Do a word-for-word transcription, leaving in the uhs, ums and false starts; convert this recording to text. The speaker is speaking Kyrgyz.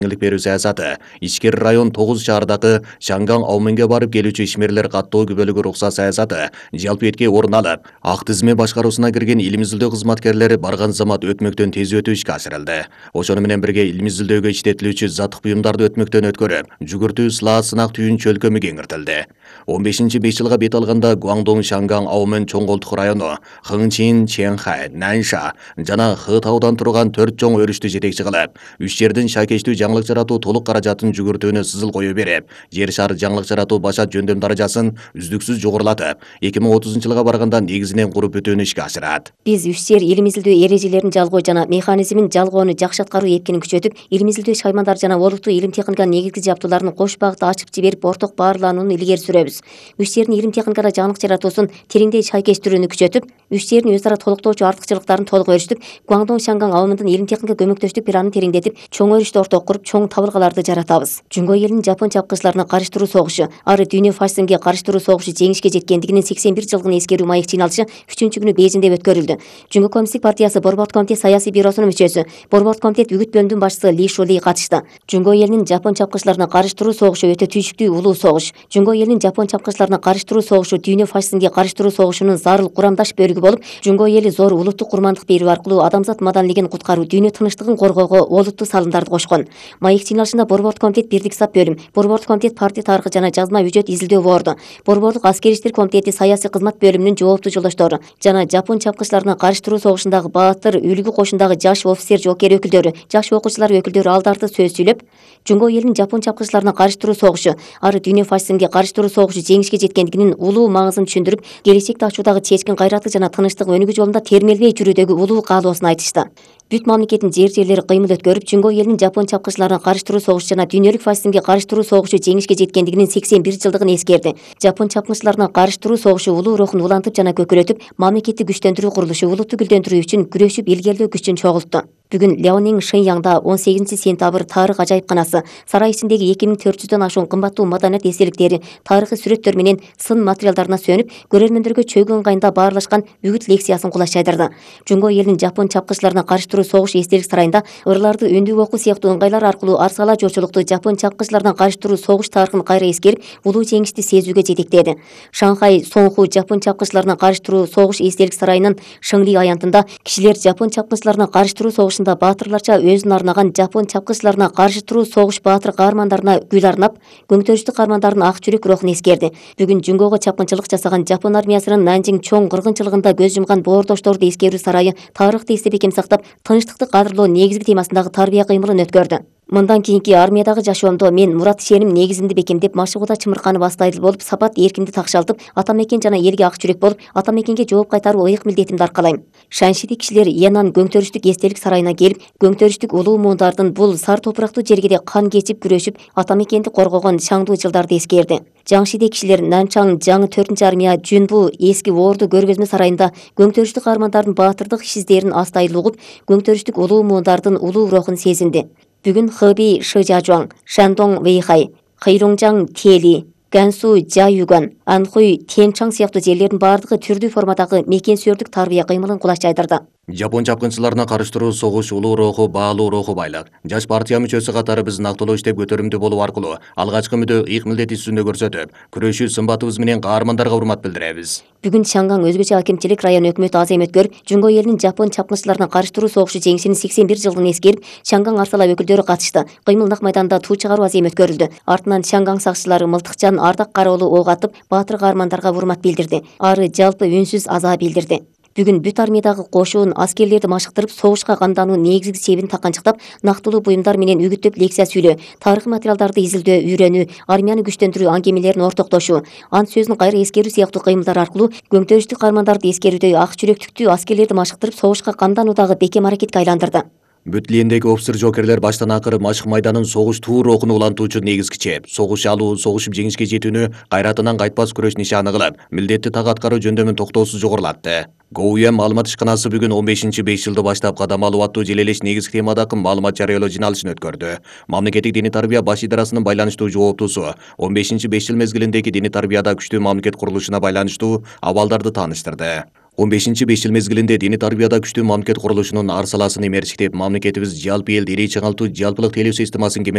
берүү саясаты. Ичкер район тогуз шаардагы Шанган Ауменге барып келүүчү ишмерлер каттоо күбөлүгү уруксат саясаты жалпы этке орун алып, ак тизме башкаруусуна кирген илим изилдөө кызматкерлери барган замат өтмөктөн тез өтүү ишке ашырылды. Ошону менен бирге илим изилдөөгө иштетилүүчү заттык буюмдарды өтмөктөн өткөрүп, жүгүртүү, сылаа, сынак түйүн чөлкөмү кеңиртилди. он бешинчи беш жылга бет алганда Гуаңдоң, Шанган, Аумен, Чоң Колтук району, Хыңчин, Чэнхай, Нанша жана Хытаудан турган төрт чоң өрүштү жетекчи кылып, үч жердин шакештүү жаңылык жаратуу толук каражатын жүгүртүүнү сызыл кое берип, жер шары жаңылык жаратуу башат жөндөм даражасын үздүксүз жогорулатып, эки миң отузунчу жылга барганда негизинен куруп бүтүүнү ишке ашырат. Биз үч жер илим изилдөө эрежелерин жалгоо жана механизмин жалгоону жакшы аткаруу эркинин күчөтүп, илим изилдөө шаймандар жана олуттуу илим техниканын негизги жабдууларын кош багытта ачып жиберип, орток баарланууну илгери сүрөбүз. Үч жердин илим техникада жаңылык жаратуусун тереңдей шайкештирүүнү күчөтүп, үч жердин өз ара толуктоочу артыкчылыктарын толук өрүштүп, Гуаңдоң, Шанган, Аумендин илим техника көмөктөштүк планын тереңдетип, чоң өрүштү орток куруп, чоң табылгаларды жаратабыз. Жумго элинин жапон чапкынчыларына карыштыруу согушу, ары дүйнө фашизмге карыштыруу согушу жеңишке жеткендигинин сексен бир жылдыгын эскерүү маек жыйналышы үчүнчү күнү Бейжиңде өткөрүлдү. Жумго коммунисттик партиясы Борбордук комитет саясий бюросунун мүчөсү, Борбордук комитет үгүт бөлүмүнүн башчысы Ли Шули катышты. Жумго элинин жапон чапкынчыларына карыштыруу согушу өтө түйшүктүү улуу согуш. Жумго элинин жапон чапкынчыларына карыштыруу согушу дүйнө фашизмге карыштыруу согушунун зарыл курамдаш бөлүгү болуп, Жумго эли зор улуттук курмандык берүү аркылуу адамзат маданилигин куткаруу, дүйнө тынчтыгын коргоого олуттуу салымдарды кошкон. Маек жыйналышында Борбордук комитет бирдик сап бөлүм, Борбордук комитет партия тарыхы жана жазма үжөт изилдөө борду, Борбордук аскери иштер комитети саясий кызмат бөлүмүнүн жооптуу жолдоштору жана жапон чапкынчыларына карыштыруу согушундагы баатыр, үлгү кошундагы жаш офицер жоокер өкүлдөрү, жаш окуучулар өкүлдөрү алдарты сөз сүйлөп, Жумго элинин жапон чапкынчыларына карыштыруу согушу, ары дүйнө фашизмге карыштыруу согушу жеңишке жеткендигинин улуу маңызын түшүндүрүп, келечекти ачуудагы чечкин кайраты жана тынчтык өнүгүү жолунда термелбей жүрүүдөгү улуу каалоосун айтышты. Бүт мамлекеттин жер жерлери кыймыл өткөрүп, Жумго элинин жапон чапкынчыларына карыштыруу согушу жана дүйнөлүк фашизмге карыштыруу согушу жеңишке жеткендигинин сексен бир жылдыгын эскерди. Жапон чапкынчыларына карыштыруу согушу улуу рухун улантып жана көкүрөтүп, мамлекетти күчтөндүрүү курулушу, улутту гүлдөндүрүү үчүн күрөшүп илгерилөө күчүн чогултту. Бүгүн Леонин Шэньяңда он сегизинчи сентябрь тарых ажайыпканасы, сарай ичиндеги эки миң төрт жүздөн ашуун кымбаттуу маданият эстеликтери, тарыхый сүрөттөр менен сын материалдарына сөнүп, көрөрмөндөргө чөйгөн ыңгайында баарлашкан үгүт лекциясын кулаш жайдырды. Жумго элинин жапон чапкынчыларына карыштыруу согуш эстелик сарайында ырларды өндүп окуу сыяктуу ыңгайлар аркылуу арсала жочулукту жапон чапкынчыларына карыштыруу согуш тарыхын кайра эскерип, улуу жеңишти сезүүгө жетектеди. Шанхай Соңху жапон чапкынчыларына карыштыруу согуш эстелик сарайынын Шыңли аянтында кишилер жапон чапкынчыларына карыштыруу согуш баатырларча өзүн арнаган жапон чапкынчыларына каршы туруу согуш баатыр каармандарына гүл арнап, көңтөрүштүү каармандардын ак жүрөк рухун эскерди. Бүгүн Жумгого чапкынчылык жасаган жапон армиясынын Нанжиң чоң кыргынчылыгында көз жумган боордошторду эскерүү сарайы тарыхты эстеп бекем сактап, тынчтыкты кадырлоо негизги темасындагы тарбия кыймылын өткөрдү. Мындан кийинки армиядагы жашоомдо мен мурат ишеним негизимди бекемдеп, машыгууда чымырканып астайдыл болуп, сапат эркимди такшалтып, ата мекен жана элге ак жүрөк болуп, ата мекенге жооп кайтаруу ыйык милдетимди аркалайм. Шаншиди кишилер Янан көңтөрүштүк эстелик сарайына келип, көңтөрүштүк улуу муундардын бул сар топурактуу жерге кан кечип күрөшүп, ата мекенди коргогон шаңдуу жылдарды эскерди. Жаңшиде кишилер Нанчаң жаңы төртүнчү армия Жүнбу эски Орду көргөзмө сарайында көңтөрүштүк каармандардын баатырдык иш издерин астайыл угуп, көңтөрүштүк улуу муундардын улуу рухун сезинди. Бүгүн Хэби Шижажуаң, Шандоң Вэйхай, Хэйрongжаң Тели, Гансу Жаюган, Анхуй Тенчаң сыяктуу жерлердин бардыгы түрдүү формадагы мекен сүйөрдүк тарбия кыймылын кулаш жайдырды. Жапон чапкынчыларына карыштыруу согуш улуу руху, баалуу руху байлык. Жаш партия мүчөсү катары биз нактылуу иштеп көтөрүмдүү болуу аркылуу алгачкы мүдө ыйык милдет үстүндө көрсөтүп, күрөшүү сымбатыбыз менен каармандарга урмат билдиребиз. Бүгүн Шанган өзгөчө акимчилик район өкмөтү азем өткөрүп, Жумго элинин жапон чапкынчыларына карыштыруу согушу жеңишинин сексен бир жылдыгын эскерип, Шанган арсала өкүлдөрү катышты. Кыймыл нак майданда туу чыгаруу азем өткөрүлдү. Артынан Шанган сакчылары Мылтыкчан Ардак Кароолу ок атып, баатыр каармандарга урмат билдирди. Ары жалпы үнсүз аза билдирди. Бүгүн бүт армиядагы кошуун аскерлерди машыктырып, согушка кандануу негизги себин таканчыктап, нактылуу буюмдар менен үгүттөп лекция сүйлөө, тарыхый материалдарды изилдөө, үйрөнүү, армияны күчтөндүрүү аңгемелерин ортоктошуу, ант сөзүн кайра эскерүү сыяктуу кыймылдар аркылуу көңтөрүштүк каармандарды эскерүүдө ак жүрөктүктүү аскерлерди машыктырып, согушка кандануудагы бекем аракетке айландырды. Бүт лендеги офицер жоокерлер баштан акыры машык майданын согуш туу рухун улантуучу негизги чеп, согуш алуу, согушуп жеңишке жетүүнү кайратынан кайтпас күрөш нишаны кылып, милдетти так аткаруу жөндөмүн токтоосуз жогорулатты. ГУМ маалымат ишканасы бүгүн он бешинчи беш жылды баштап кадам алуу аттуу желелеш негизги темадагы маалымат жарыялоо жыйналышын өткөрдү. Мамлекеттик диний тарбия баш идарасынын байланыштуу жооптуусу он бешинчи беш жыл мезгилиндеги диний тарбияда күчтүү мамлекет курулушуна байланыштуу абалдарды тааныштырды. он бешинчи беш жыл мезгилинде диний тарбияда күчтүү мамлекет курулушунун арсаласын эмерчиктеп, мамлекетибиз жалпы эл ирей чыңалтуу жалпылык тейлөө системасын